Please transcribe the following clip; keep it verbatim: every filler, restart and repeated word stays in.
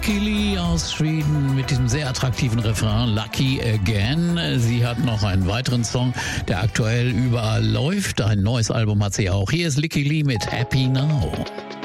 Licky Lee aus Schweden mit diesem sehr attraktiven Refrain Lucky Again. Sie hat noch einen weiteren Song, der aktuell überall läuft. Ein neues Album hat sie auch. Hier ist Licky Lee mit Happy Now.